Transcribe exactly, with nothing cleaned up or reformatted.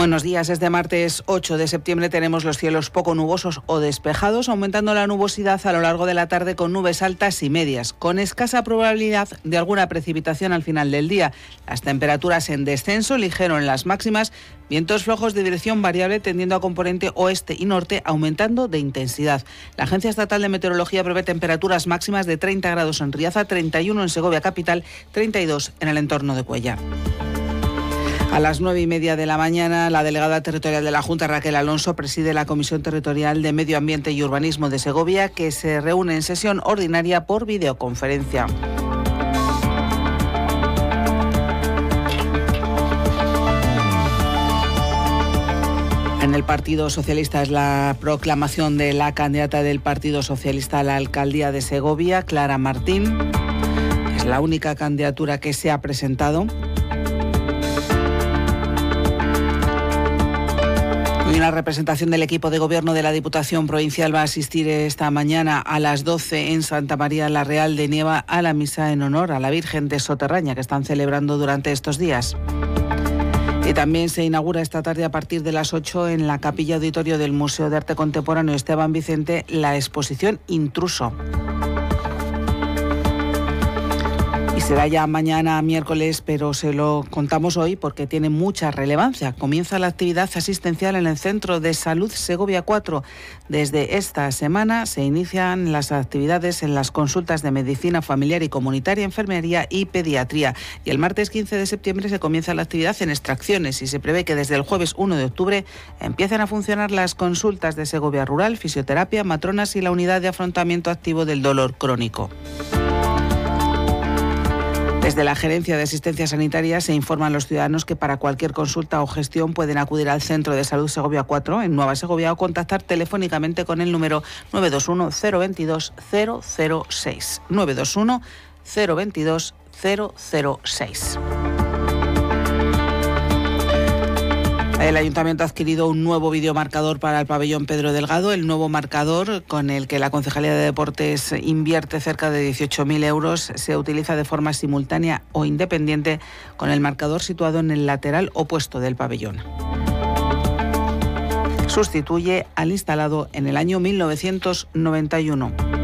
Buenos días. Este martes ocho de septiembre tenemos los cielos poco nubosos o despejados, aumentando la nubosidad a lo largo de la tarde con nubes altas y medias, con escasa probabilidad de alguna precipitación al final del día. Las temperaturas en descenso, ligero en las máximas, vientos flojos de dirección variable tendiendo a componente oeste y norte, aumentando de intensidad. La Agencia Estatal de Meteorología prevé temperaturas máximas de treinta grados en Riaza, treinta y uno en Segovia capital, treinta y dos en el entorno de Cuéllar. A las nueve y media de la mañana, la delegada territorial de la Junta, Raquel Alonso, preside la Comisión Territorial de Medio Ambiente y Urbanismo de Segovia, que se reúne en sesión ordinaria por videoconferencia. En el Partido Socialista es la proclamación de la candidata del Partido Socialista a la alcaldía de Segovia, Clara Martín. Es la única candidatura que se ha presentado. Y una representación del equipo de gobierno de la Diputación Provincial va a asistir esta mañana a las doce en Santa María la Real de Nieva a la misa en honor a la Virgen de Soterraña que están celebrando durante estos días. Y también se inaugura esta tarde a partir de las ocho en la Capilla Auditorio del Museo de Arte Contemporáneo Esteban Vicente la exposición Intruso. Y será ya mañana miércoles, pero se lo contamos hoy porque tiene mucha relevancia. Comienza la actividad asistencial en el Centro de Salud Segovia cuatro. Desde esta semana se inician las actividades en las consultas de medicina familiar y comunitaria, enfermería y pediatría. Y el martes quince de septiembre se comienza la actividad en extracciones y se prevé que desde el jueves uno de octubre empiecen a funcionar las consultas de Segovia Rural, fisioterapia, matronas y la unidad de afrontamiento activo del dolor crónico. Desde la Gerencia de Asistencia Sanitaria se informan los ciudadanos que para cualquier consulta o gestión pueden acudir al Centro de Salud Segovia cuatro en Nueva Segovia o contactar telefónicamente con el número nueve dos uno cero dos dos cero cero seis. nueve dos uno cero dos dos cero cero seis. El Ayuntamiento ha adquirido un nuevo videomarcador para el pabellón Pedro Delgado. El nuevo marcador, con el que la Concejalía de Deportes invierte cerca de dieciocho mil euros, se utiliza de forma simultánea o independiente con el marcador situado en el lateral opuesto del pabellón. Sustituye al instalado en el año mil novecientos noventa y uno.